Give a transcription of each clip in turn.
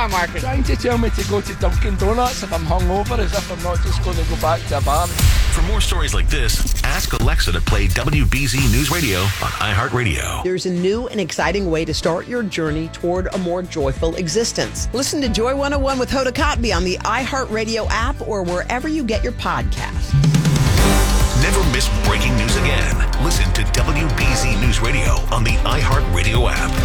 Market. Trying to tell me to go to Dunkin' Donuts if I'm hungover, as if I'm not just going to go back to a bar. For more stories like this, ask Alexa to play WBZ News Radio on iHeartRadio. There's a new and exciting way to start your journey toward a more joyful existence. Listen to Joy 101 with Hoda Kotb on the iHeartRadio app or wherever you get your podcasts. Never miss breaking news again. Listen to WBZ News Radio on the iHeartRadio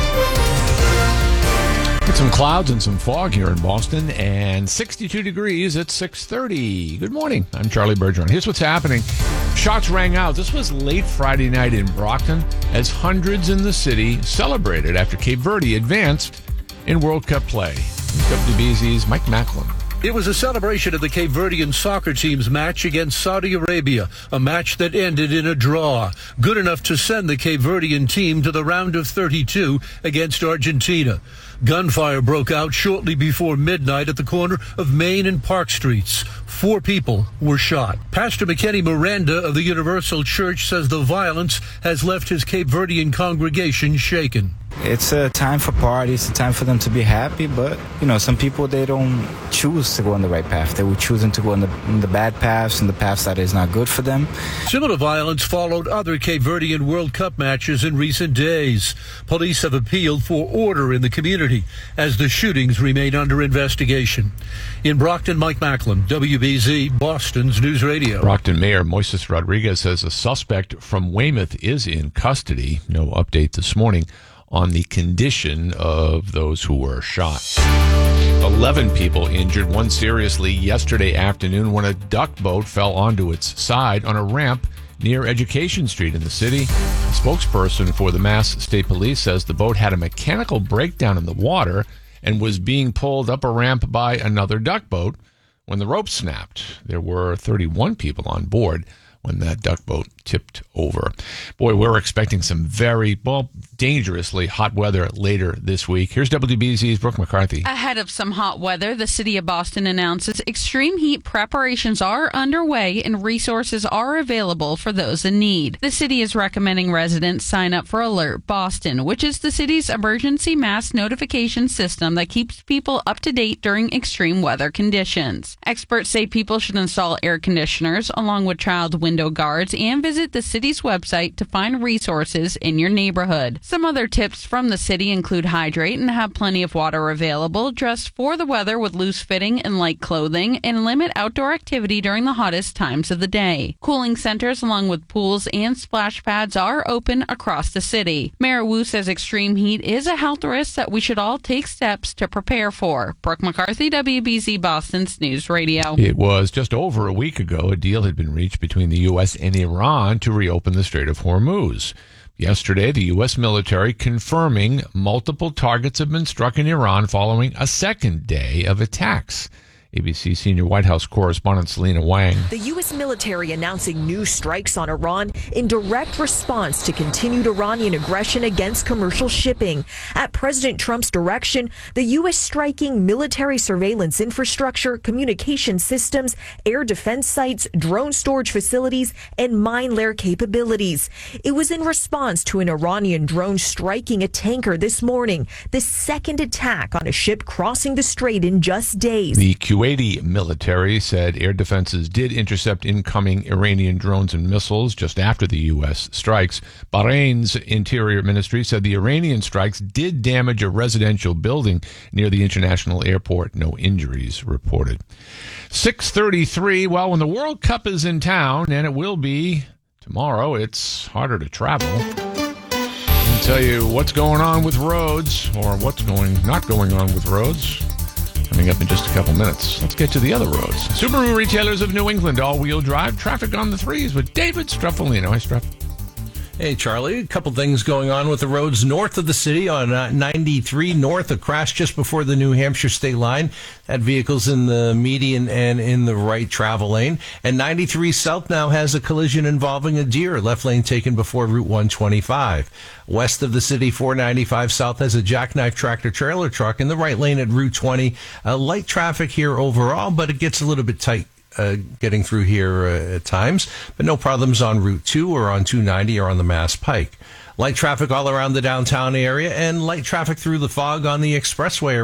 app. With some clouds and some fog here in Boston and 62 degrees at 6:30. Good morning. I'm Charlie Bergeron. Here's what's happening. Shots rang out. This was late Friday night in Brockton as hundreds in the city celebrated after Cape Verde advanced in World Cup play. WBZ's Mike Macklin. It was a celebration of the Cape Verdean soccer team's match against Saudi Arabia, a match that ended in a draw, good enough to send the Cape Verdean team to the round of 32 against Argentina. Gunfire broke out shortly before midnight at the corner of Main and Park Streets. 4 people were shot. Pastor McKenny Miranda of the Universal Church says the violence has left his Cape Verdean congregation shaken. It's a time for parties, a time for them to be happy, but, some people, they don't choose to go on the right path. They were choosing to go on the bad paths and the paths that is not good for them. Similar violence followed other Cape Verdean World Cup matches in recent days. Police have appealed for order in the community as the shootings remain under investigation. In Brockton, Mike Macklin, WBZ, Boston's News Radio. Brockton Mayor Moises Rodriguez says a suspect from Weymouth is in custody. No update this morning on the condition of those who were shot. 11 people injured, one seriously yesterday afternoon when a duck boat fell onto its side on a ramp near Education Street in the city. A spokesperson for the Mass State Police says the boat had a mechanical breakdown in the water and was being pulled up a ramp by another duck boat when the rope snapped. There were 31 people on board when that duck boat tipped over. Boy, we're expecting some very, dangerously hot weather later this week. Here's WBZ's Brooke McCarthy. Ahead of some hot weather, the city of Boston announces extreme heat preparations are underway and resources are available for those in need. The city is recommending residents sign up for Alert Boston, which is the city's emergency mass notification system that keeps people up to date during extreme weather conditions. Experts say people should install air conditioners along with child window guards and visit the city's website to find resources in your neighborhood. Some other tips from the city include hydrate and have plenty of water available, dress for the weather with loose fitting and light clothing, and limit outdoor activity during the hottest times of the day. Cooling centers along with pools and splash pads are open across the city. Mayor Wu says extreme heat is a health risk that we should all take steps to prepare for. Brooke McCarthy, WBZ Boston's News Radio. It was just over a week ago a deal had been reached between the U.S. and Iran to reopen the Strait of Hormuz. Yesterday, the U.S. military confirming multiple targets have been struck in Iran following a second day of attacks. ABC senior White House correspondent Selena Wang. The U.S. military announcing new strikes on Iran in direct response to continued Iranian aggression against commercial shipping. At President Trump's direction, the U.S. striking military surveillance infrastructure, communication systems, air defense sites, drone storage facilities, and mine lair capabilities. It was in response to an Iranian drone striking a tanker this morning, the second attack on a ship crossing the strait in just days. The Kuwaiti military said air defenses did intercept incoming Iranian drones and missiles just after the U.S. strikes. Bahrain's interior ministry said the Iranian strikes did damage a residential building near the international airport. No injuries reported. 6:33. Well, when the World Cup is in town, and it will be tomorrow, it's harder to travel. I'll tell you what's going on with roads, or what's not going on with roads, coming up in just a couple minutes. Let's get to the other roads. Subaru Retailers of New England, all-wheel drive, traffic on the threes with David Struffolino. Hi, Struff. Hey, Charlie. A couple things going on with the roads north of the city on 93 north. A crash just before the New Hampshire state line. That vehicle's in the median and in the right travel lane. And 93 south now has a collision involving a deer. Left lane taken before Route 125. West of the city, 495 south has a jackknife tractor trailer truck in the right lane at Route 20. Light traffic here overall, but it gets a little bit tight getting through here at times, but no problems on Route 2 or on 290 or on the Mass Pike. Light traffic all around the downtown area and light traffic through the fog on the expressway